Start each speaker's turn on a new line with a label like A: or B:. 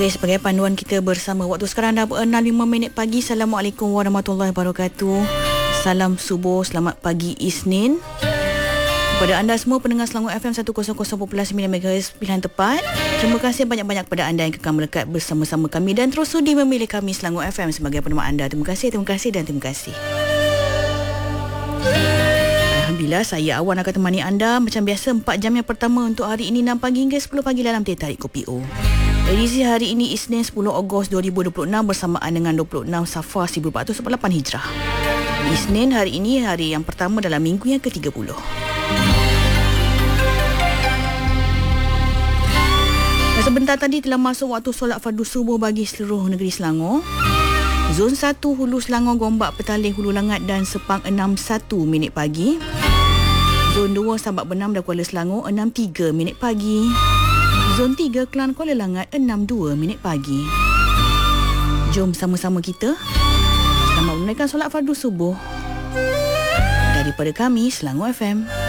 A: Okey, sebagai panduan kita bersama, waktu sekarang dah 6.05 minit pagi. Assalamualaikum warahmatullahi wabarakatuh. Salam subuh, selamat pagi Isnin. Kepada anda semua pendengar Selangor FM 100.9 MHz pilihan tepat. Terima kasih banyak-banyak kepada anda yang kekal melekat bersama-sama kami dan terus sudi memilih kami Selangor FM sebagai penemat anda. Terima kasih dan terima kasih. Alhamdulillah, saya Awan akan temani anda macam biasa 4 jam yang pertama untuk hari ini 6 pagi hingga 10 pagi dalam Teh Tarik Kopi O. Edisi hari ini Isnin 10 Ogos 2026 bersamaan dengan 26 Safar 1448 Hijrah. Isnin hari ini hari yang pertama dalam minggu yang ke-30. Sebentar tadi telah masuk waktu solat fardu subuh bagi seluruh negeri Selangor. Zon 1 Hulu Selangor, Gombak, Petaling, Hulu Langat dan Sepang 6.1 minit pagi. Zon 2 Sabak Benam dan Kuala Selangor 6.3 minit pagi. Zon 3 Kelang Kuala Langat 6.2 minit pagi. Jom sama-sama kita selamat menunaikan solat fardu subuh daripada kami Selangor FM.